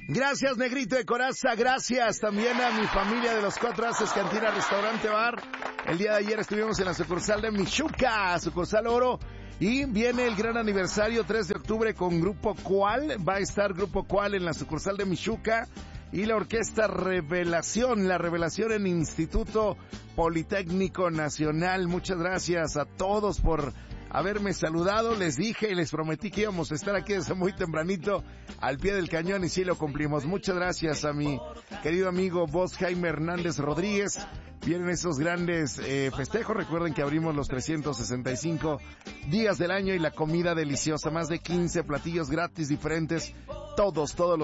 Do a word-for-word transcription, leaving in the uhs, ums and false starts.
Gracias, Negrito de Coraza, gracias también a mi familia de los Cuatro Haces Cantina Restaurante Bar. El día de ayer estuvimos en la sucursal de Michuca, sucursal Oro, y viene el gran aniversario tres de octubre con Grupo Cual. Va a estar Grupo Cual en la sucursal de Michuca y la Orquesta Revelación, la Revelación en Instituto Politécnico Nacional. Muchas gracias a todos por haberme saludado. Les dije y les prometí que íbamos a estar aquí desde muy tempranito al pie del cañón y sí lo cumplimos. Muchas gracias a mi querido amigo Vos Jaime Hernández Rodríguez. Vienen esos grandes eh, festejos. Recuerden que abrimos los trescientos sesenta y cinco días del año y la comida deliciosa. Más de quince platillos gratis diferentes. Todos, todos los